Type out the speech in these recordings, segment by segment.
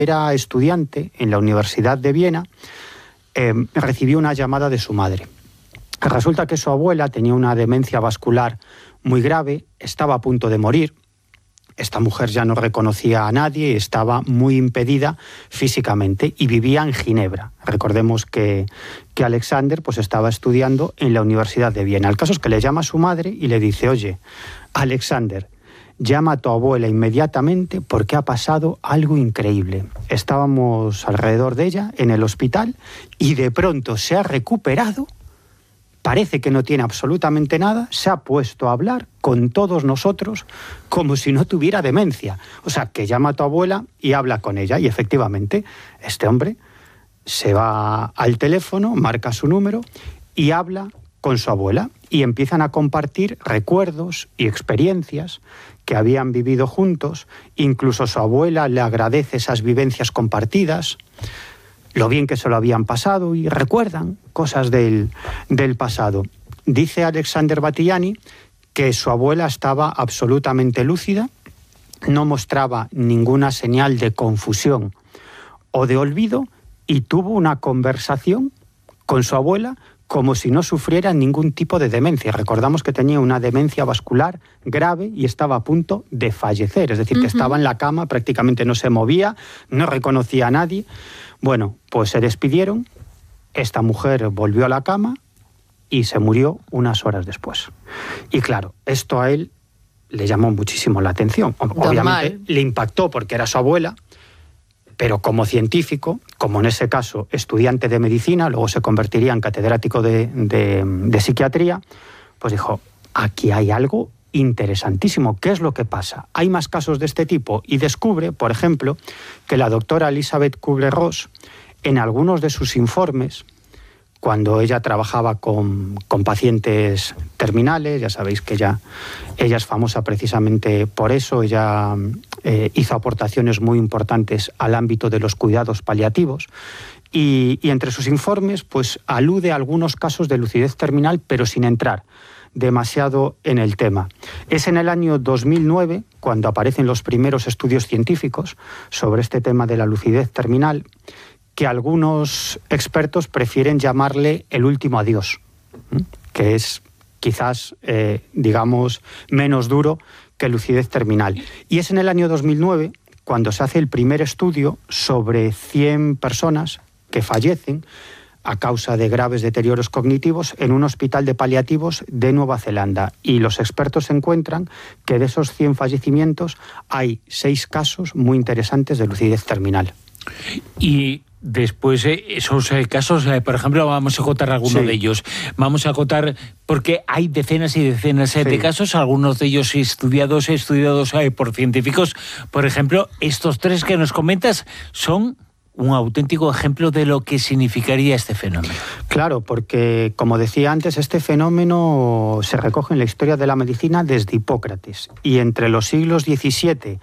era estudiante en la Universidad de Viena, recibió una llamada de su madre. Resulta que su abuela tenía una demencia vascular muy grave, estaba a punto de morir. Esta mujer ya no reconocía a nadie, estaba muy impedida físicamente y vivía en Ginebra. Recordemos que Alexander pues, estaba estudiando en la Universidad de Viena. El caso es que le llama a su madre y le dice: oye, Alexander, llama a tu abuela inmediatamente porque ha pasado algo increíble. Estábamos alrededor de ella en el hospital y de pronto se ha recuperado. Parece que no tiene absolutamente nada, se ha puesto a hablar con todos nosotros como si no tuviera demencia. O sea, que llama a tu abuela y habla con ella. Y efectivamente, este hombre se va al teléfono, marca su número y habla con su abuela. Y empiezan a compartir recuerdos y experiencias que habían vivido juntos. Incluso su abuela le agradece esas vivencias compartidas, lo bien que se lo habían pasado, y recuerdan cosas del pasado. Dice Alexander Batthyány que su abuela estaba absolutamente lúcida, no mostraba ninguna señal de confusión o de olvido, y tuvo una conversación con su abuela como si no sufriera ningún tipo de demencia. Recordamos que tenía una demencia vascular grave y estaba a punto de fallecer, es decir, que estaba en la cama, prácticamente no se movía, no reconocía a nadie. Bueno, pues se despidieron, esta mujer volvió a la cama y se murió unas horas después. Y claro, esto a él le llamó muchísimo la atención. Obviamente le impactó porque era su abuela, pero como científico, como en ese caso estudiante de medicina, luego se convertiría en catedrático de psiquiatría, pues dijo, aquí hay algo interesantísimo. ¿Qué es lo que pasa? Hay más casos de este tipo, y descubre, por ejemplo, que la doctora Elisabeth Kubler-Ross, en algunos de sus informes, cuando ella trabajaba con pacientes terminales, ya sabéis que ella es famosa precisamente por eso, ella hizo aportaciones muy importantes al ámbito de los cuidados paliativos, y entre sus informes pues alude a algunos casos de lucidez terminal, pero sin entrar demasiado en el tema. Es en el año 2009 cuando aparecen los primeros estudios científicos sobre este tema de la lucidez terminal, que algunos expertos prefieren llamarle el último adiós, que es quizás, digamos, menos duro que lucidez terminal. Y es en el año 2009 cuando se hace el primer estudio sobre 100 personas que fallecen a causa de graves deterioros cognitivos en un hospital de paliativos de Nueva Zelanda. Y los expertos encuentran que de esos 100 fallecimientos hay 6 casos muy interesantes de lucidez terminal. Y después esos casos, por ejemplo, vamos a contar algunos de ellos. Vamos a contar, porque hay decenas y decenas de casos, algunos de ellos estudiados por científicos. Por ejemplo, estos 3 que nos comentas son un auténtico ejemplo de lo que significaría este fenómeno. Claro, porque, como decía antes, este fenómeno se recoge en la historia de la medicina desde Hipócrates. Y entre los siglos XVII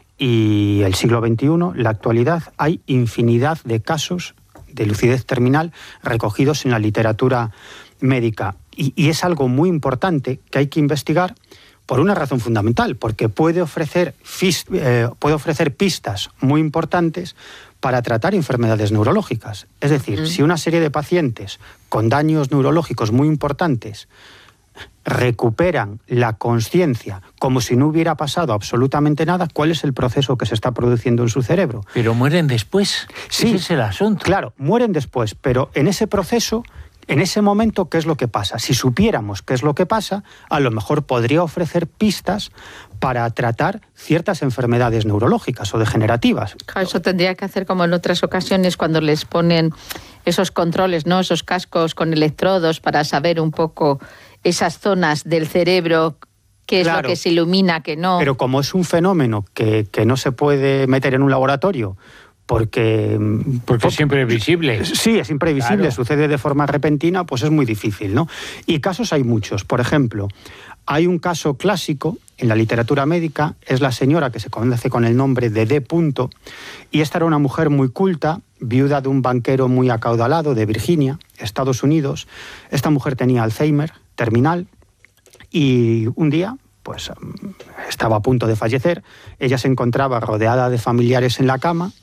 y el siglo XXI, la actualidad, hay infinidad de casos de lucidez terminal recogidos en la literatura médica. Y es algo muy importante que hay que investigar por una razón fundamental, porque puede ofrecer pistas muy importantes para tratar enfermedades neurológicas. Es decir, si una serie de pacientes con daños neurológicos muy importantes recuperan la conciencia como si no hubiera pasado absolutamente nada, ¿cuál es el proceso que se está produciendo en su cerebro? Pero mueren después. Sí, ese es el asunto. Claro, mueren después, pero en ese proceso, en ese momento, ¿qué es lo que pasa? Si supiéramos qué es lo que pasa, a lo mejor podría ofrecer pistas para tratar ciertas enfermedades neurológicas o degenerativas. Claro, eso tendría que hacer como en otras ocasiones cuando les ponen esos controles, ¿no? Esos cascos con electrodos para saber un poco esas zonas del cerebro, qué es lo que se ilumina, qué no. Pero como es un fenómeno que no se puede meter en un laboratorio, porque es imprevisible. Sí, es imprevisible, sucede de forma repentina, pues es muy difícil, ¿no? Y casos hay muchos. Por ejemplo, hay un caso clásico en la literatura médica, es la señora que se conoce con el nombre de D. Y esta era una mujer muy culta, viuda de un banquero muy acaudalado de Virginia, Estados Unidos. Esta mujer tenía Alzheimer terminal y un día pues estaba a punto de fallecer. Ella se encontraba rodeada de familiares en la cama